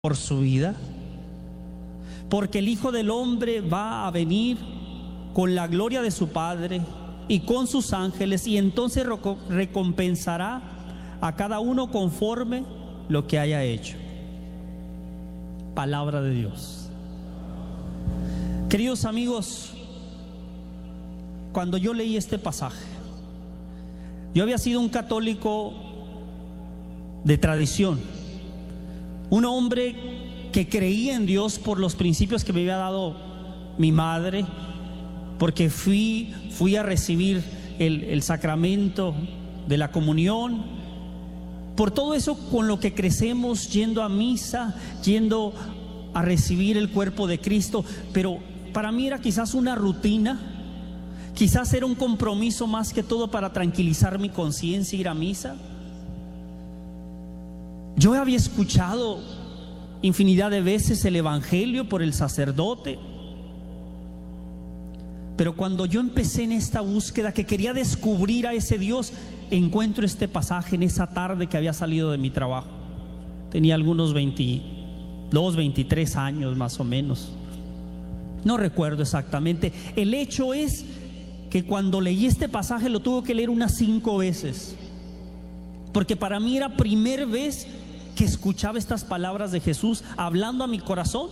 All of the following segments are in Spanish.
por su vida, porque el Hijo del Hombre va a venir con la gloria de su Padre y con sus ángeles, y entonces recompensará a cada uno conforme lo que haya hecho. Palabra de Dios. Queridos amigos, cuando yo leí este pasaje, yo había sido un católico de tradición, un hombre que creía en Dios por los principios que me había dado mi madre, porque fui a recibir el sacramento de la comunión, por todo eso con lo que crecemos, yendo a misa, yendo a recibir el cuerpo de Cristo. Pero para mí era quizás una rutina, quizás era un compromiso más que todo para tranquilizar mi conciencia, ir a misa. Yo había escuchado infinidad de veces el evangelio por el sacerdote, pero cuando yo empecé en esta búsqueda que quería descubrir a ese Dios, encuentro este pasaje en esa tarde que había salido de mi trabajo. Tenía algunos 22, 23 años más o menos, no recuerdo exactamente. El hecho es que cuando leí este pasaje lo tuve que leer unas 5 veces, porque para mí era primera vez que escuchaba estas palabras de Jesús hablando a mi corazón.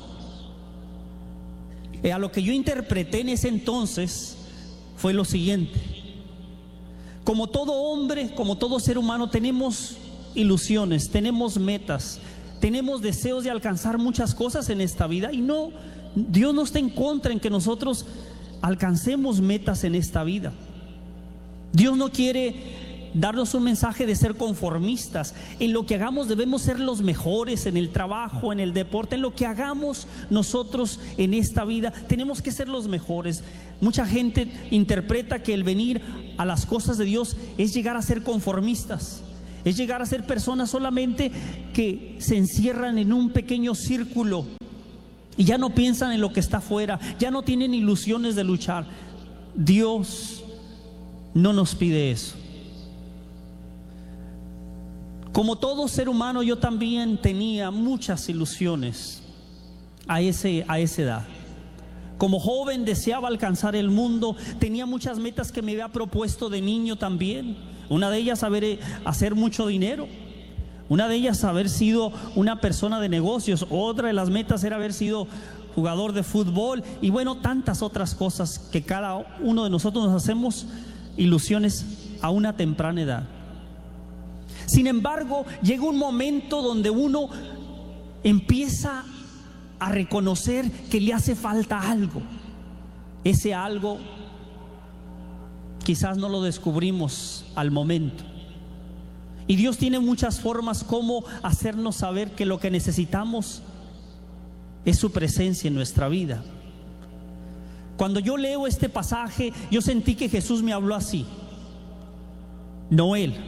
A lo que yo interpreté en ese entonces fue lo siguiente: como todo hombre, como todo ser humano, tenemos ilusiones, tenemos metas, tenemos deseos de alcanzar muchas cosas en esta vida, y no, Dios no está en contra en que nosotros alcancemos metas en esta vida. Dios no quiere darnos un mensaje de ser conformistas. En lo que hagamos debemos ser los mejores, en el trabajo, en el deporte, en lo que hagamos nosotros en esta vida tenemos que ser los mejores. Mucha gente interpreta que el venir a las cosas de Dios es llegar a ser conformistas, es llegar a ser personas solamente que se encierran en un pequeño círculo y ya no piensan en lo que está afuera, ya no tienen ilusiones de luchar. Dios no nos pide eso. Como todo ser humano, yo también tenía muchas ilusiones a esa edad. Como joven deseaba alcanzar el mundo, tenía muchas metas que me había propuesto de niño también. Una de ellas hacer mucho dinero, una de ellas haber sido una persona de negocios, otra de las metas era haber sido jugador de fútbol, y bueno, tantas otras cosas que cada uno de nosotros nos hacemos ilusiones a una temprana edad. Sin embargo, llega un momento donde uno empieza a reconocer que le hace falta algo. Ese algo quizás no lo descubrimos al momento. Y Dios tiene muchas formas como hacernos saber que lo que necesitamos es su presencia en nuestra vida. Cuando yo leo este pasaje, yo sentí que Jesús me habló así: Noel,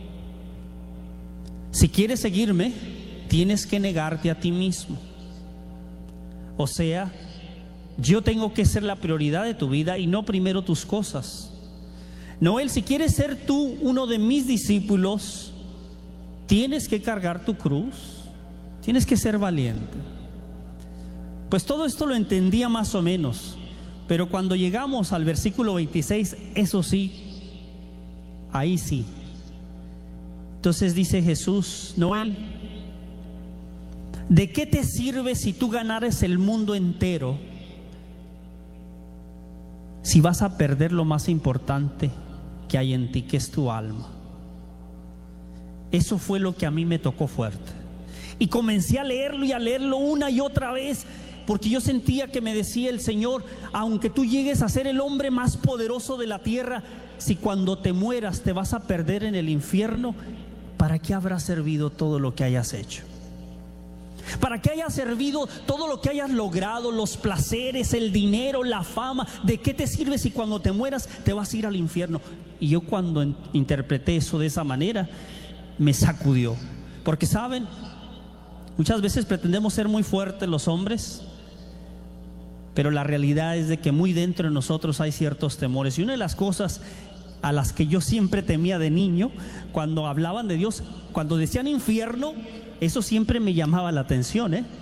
si quieres seguirme, tienes que negarte a ti mismo. O sea, yo tengo que ser la prioridad de tu vida y no primero tus cosas. Noel, si quieres ser tú uno de mis discípulos, tienes que cargar tu cruz, tienes que ser valiente. Pues todo esto lo entendía más o menos, pero cuando llegamos al versículo 26, eso sí, ahí sí. Entonces dice Jesús: Noel, ¿de qué te sirve si tú ganares el mundo entero si vas a perder lo más importante que hay en ti, que es tu alma? Eso fue lo que a mí me tocó fuerte. Y comencé a leerlo y a leerlo una y otra vez, porque yo sentía que me decía el Señor: aunque tú llegues a ser el hombre más poderoso de la tierra, si cuando te mueras te vas a perder en el infierno, ¿para qué habrá servido todo lo que hayas hecho? ¿Para qué haya servido todo lo que hayas logrado, los placeres, el dinero, la fama? ¿De qué te sirve si cuando te mueras te vas a ir al infierno? Y yo, cuando interpreté eso de esa manera, me sacudió. Porque saben, muchas veces pretendemos ser muy fuertes los hombres, pero la realidad es de que muy dentro de nosotros hay ciertos temores. Y una de las cosas a las que yo siempre temía de niño, cuando hablaban de Dios, cuando decían infierno, eso siempre me llamaba la atención, ¿eh?